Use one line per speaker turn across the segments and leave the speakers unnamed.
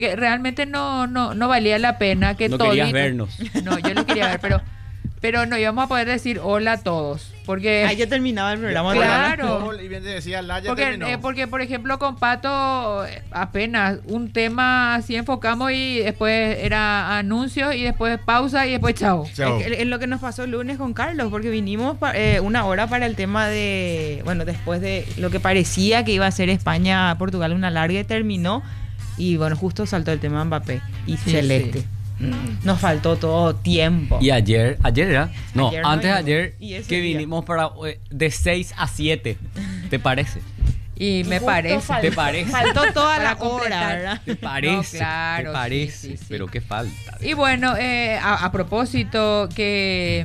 que realmente no valía la pena que
No
todos.
querías vernos.
No, yo les quería ver, pero no íbamos a poder decir hola a todos. Porque.
Ahí ya terminaba el programa.
Claro.
Y bien te decía, la ya terminó.
Porque, por ejemplo, con Pato apenas un tema así enfocamos y después era anuncios y después pausa y después chao.
Chao.
Es lo que nos pasó el lunes con Carlos, porque vinimos una hora para el tema de, bueno, después de lo que parecía que iba a ser España-Portugal una larga y terminó, y bueno, justo saltó el tema Mbappé y
Sí,
Celeste.
sí.
Nos faltó todo tiempo.
Y ayer era, no,
Ayer no
antes de
llegó.
ayer,
Y ese
que
día.
vinimos para de 6 a 7. ¿Te parece?
Y me
Justo
parece.
¿Te parece?
Faltó toda
Para
la hora,
completar.
¿verdad?
¿Te parece?
claro,
¿Te parece?
sí, sí.
Pero qué falta.
Y bueno, a propósito, ¿qué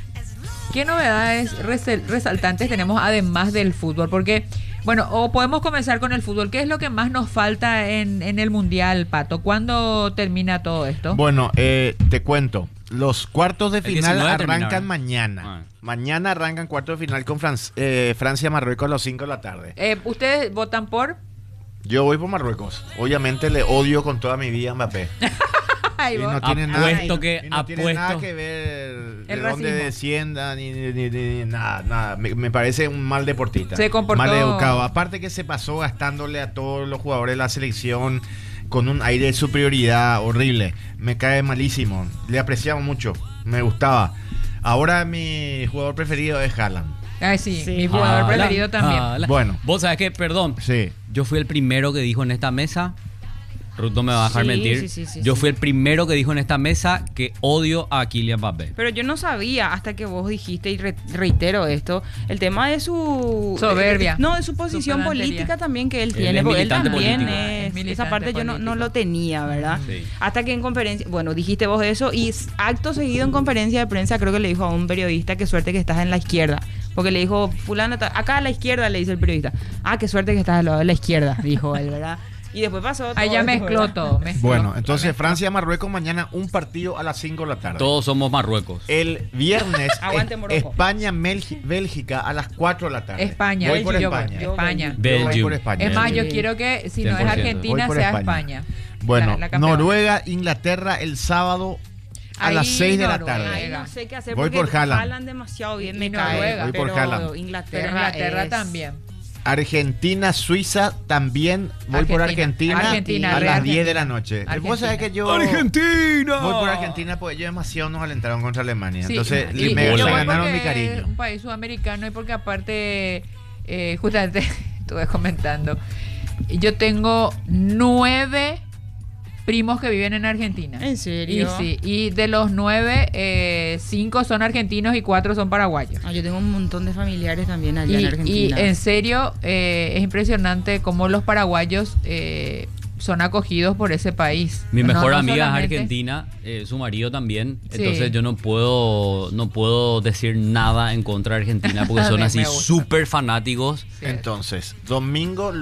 novedades resaltantes tenemos además del fútbol? Porque, bueno, o podemos comenzar con el fútbol. ¿Qué es lo que más nos falta en el Mundial, Pato? ¿Cuándo termina todo esto?
Bueno, te cuento. Los cuartos de
El
final
19
arrancan
terminaron.
mañana.
Ah.
Mañana arrancan cuartos de final con Francia-Marruecos a las 5 de la tarde.
¿Ustedes votan por?
Yo voy por Marruecos. Obviamente le odio con toda mi vida a Mbappé.
Ay,
Y
vos.
no tiene
Apuesto
nada,
que-
y no tiene nada
apuesto.
que ver de
El
dónde
racismo.
descienda ni nada. Me parece un mal deportista.
Se comportó-
Mal educado. Aparte que se pasó gastándole a todos los jugadores de la selección con un aire de superioridad horrible. Me cae malísimo. Le apreciaba mucho. Me gustaba. Ahora mi jugador preferido es Haaland.
Ay, sí,
Sí.
mi jugador
Haaland,
preferido también.
Haaland.
Bueno.
Vos sabés que, perdón,
Sí.
yo fui el primero que dijo en esta mesa, Ruth no me va a dejar
Sí,
mentir,
sí,
yo
sí.
fui el primero que dijo en esta mesa que odio a Kylian Mbappé.
Pero yo no sabía hasta que vos dijiste, y reitero esto, el tema de su
Soberbia.
no, de su posición
Su pedantería.
política también que él
Él
tiene,
es
porque él
militante
también
político.
Es
es,
militante
esa parte yo no
político.
lo tenía, ¿verdad?
Sí.
Hasta que en conferencia, bueno, dijiste vos eso y acto seguido en conferencia de prensa creo que le dijo a un periodista, qué suerte que estás en la izquierda. Porque le dijo, fulano, acá a la izquierda, le dice el periodista. Ah, qué suerte que estás al lado de la izquierda, dijo él, ¿verdad? Y después pasó
Ahí
todo
ya
esto,
mezcló
¿verdad?
todo. mezcló.
Bueno, entonces Francia-Marruecos mañana un partido a las 5 de la tarde.
Todos somos Marruecos.
El viernes
Aguante, Morocco.
España-Bélgica a las 4 de la tarde.
España.
Voy por
yo
España.
España.
Yo voy
Belgium.
por España.
Es más, yo
Sí.
quiero que si no es
100%.
Argentina,
Voy por
sea
España.
España.
Bueno,
La campeona.
Noruega, Inglaterra el sábado a
Ahí
las 6 de la
Noruega.
tarde.
Ay, no sé qué hacer
Voy
porque
por Haaland.
Haaland demasiado bien
Y
me
Noruega.
cae.
Voy por
pero
Haaland.
Pero
Inglaterra,
Inglaterra
es-
también.
Argentina-Suiza también. Voy por
Argentina.
Argentina,
Argentina,
a
re
las 10 de
Argentina.
la noche.
Argentina.
Vos sabés que yo
¡Argentina!
voy por Argentina porque ellos demasiado nos alentaron contra Alemania.
Sí,
Entonces
y
me
yo voy
ganaron
porque
mi
es
cariño.
un país sudamericano y porque aparte, justamente estuve comentando, yo tengo 9 primos que viven en Argentina.
¿En serio?
Y sí, y de los 9, 5 son argentinos y 4 son paraguayos.
Ah, yo tengo un montón de familiares también allá en
Y
Argentina.
en serio, es impresionante cómo los paraguayos son acogidos por ese país.
Mi
No-
mejor
no
amiga es
solamente-
argentina, su marido también,
Sí.
entonces yo no puedo decir nada en contra de Argentina porque son
Me
así
gusta.
súper fanáticos.
Sí.
Entonces, domingo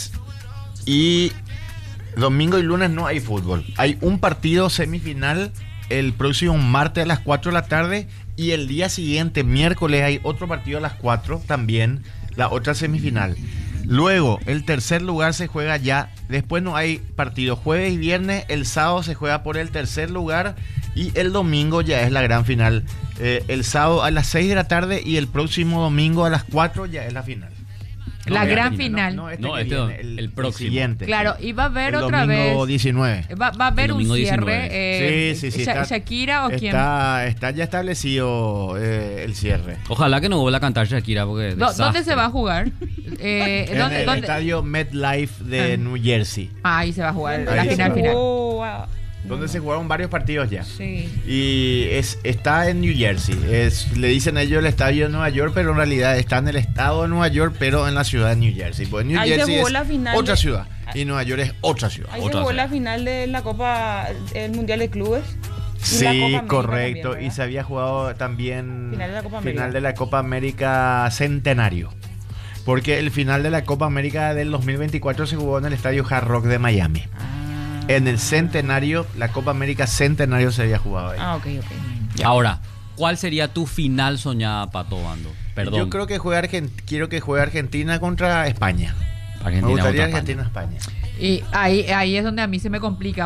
y lunes no hay fútbol. Hay un partido semifinal el próximo martes a las 4 de la tarde y el día siguiente, miércoles, hay otro partido a las 4 también, la otra semifinal. Luego, el tercer lugar se juega ya. Después no hay partido jueves y viernes. El sábado se juega por el tercer lugar y el domingo ya es la gran final. El sábado a las 6 de la tarde y el próximo domingo a las 4 ya es la final.
La
No,
gran
no,
final.
No, este
No,
que
este
viene,
el próximo.
siguiente.
Claro, y va a haber
el
otra
domingo
vez.
19.
Va a haber
El
un
domingo
cierre.
19.
Sí.
¿Shakira o quién?
Está ya establecido el cierre.
Ojalá que no vuelva a cantar Shakira porque
¿Dónde
desastre.
se va a jugar?
En
¿Dónde?
el estadio MetLife de
Ah.
New Jersey,
Ahí se va a jugar
Ahí
la
se
final
jugó.
final.
donde se jugaron varios partidos ya.
Sí.
Y está en New Jersey. Le dicen ellos el estadio de Nueva York, pero en realidad está en el estado de Nueva York, pero en la ciudad de New Jersey. Pues New
Ahí se
Jersey
jugó
es
la final
otra
de-
ciudad y Nueva York es otra ciudad.
Ahí se
otra
jugó
ciudad.
la final de la Copa, el Mundial de Clubes. Y la Copa
Sí,
América
correcto.
también,
Y
¿verdad?
se había jugado también
Final de la Copa América.
final de la Copa América Centenario. Porque el final de la Copa América del 2024 se jugó en el estadio Hard Rock de Miami.
Ah.
En el Centenario, la Copa América Centenario se había jugado ahí.
Ah, ok.
Ahora, ¿cuál sería tu final soñada, Pato Bando? Perdón.
Yo creo que quiero que juegue Argentina contra España.
Argentina
Me gustaría
contra
Argentina-España.
Y ahí es donde a mí se me complica,